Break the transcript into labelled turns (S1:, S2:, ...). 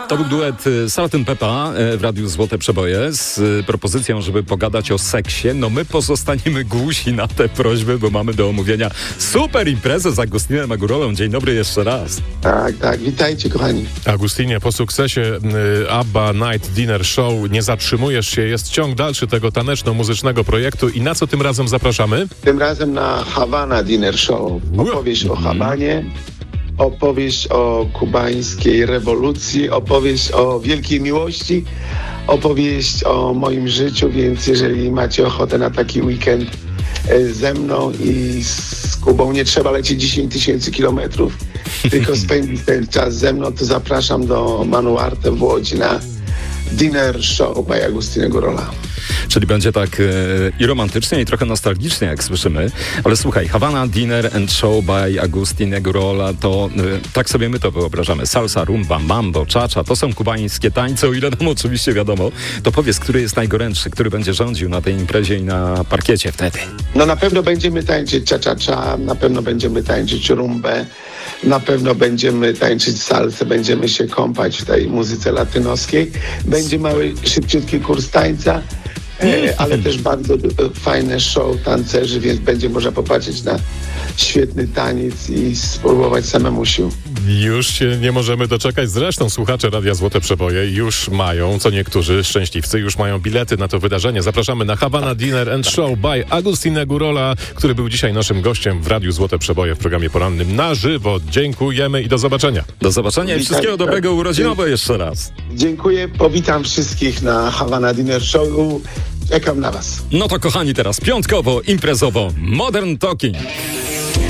S1: To był duet Salt & Peppa w Radiu Złote Przeboje z propozycją, żeby pogadać o seksie. No my pozostaniemy głusi na te prośby, bo mamy do omówienia super imprezę z Agustinem Agurolą. Dzień dobry jeszcze raz.
S2: Tak, witajcie kochani.
S3: Agustinie, po sukcesie ABBA Night Dinner Show nie zatrzymujesz się, jest ciąg dalszy tego taneczno-muzycznego projektu i na co tym razem zapraszamy?
S2: Tym razem na Havana Dinner Show. Opowieść o Habanie, opowieść o kubańskiej rewolucji, opowieść o wielkiej miłości, opowieść o moim życiu, więc jeżeli macie ochotę na taki weekend ze mną i z Kubą, nie trzeba lecieć 10 000 kilometrów, tylko spędzić ten czas ze mną, to zapraszam do Manuarte w Łodzi na Dinner Show by Agustina Gurola.
S1: Czyli będzie tak i romantycznie, i trochę nostalgicznie, jak słyszymy. Ale słuchaj, Havana Dinner and Show by Agustin Gurola, to tak sobie my to wyobrażamy. Salsa, rumba, mambo, cha-cha, to są kubańskie tańce, o ile nam oczywiście wiadomo. To powiedz, który jest najgorętszy, który będzie rządził na tej imprezie i na parkiecie wtedy?
S2: No na pewno będziemy tańczyć cha-cha-cha, na pewno będziemy tańczyć rumbę, na pewno będziemy tańczyć salsę, będziemy się kąpać w tej muzyce latynoskiej. Będzie mały, szybciutki kurs tańca, ale też bardzo fajne show tancerzy, więc będzie można popatrzeć na świetny taniec i spróbować samemu sił.
S3: Już się nie możemy doczekać. Zresztą słuchacze Radia Złote Przeboje już mają, co niektórzy szczęśliwcy, już mają bilety na to wydarzenie. Zapraszamy na Havana Dinner and Show by Agustin Gurola, który był dzisiaj naszym gościem w Radiu Złote Przeboje w programie porannym na żywo. Dziękujemy i do zobaczenia.
S1: Do zobaczenia i wszystkiego dobrego urodzinowe jeszcze raz.
S2: Dziękuję, powitam wszystkich na Havana Dinner Show. Czekam na was.
S1: No to kochani, teraz piątkowo, imprezowo, Modern Talking.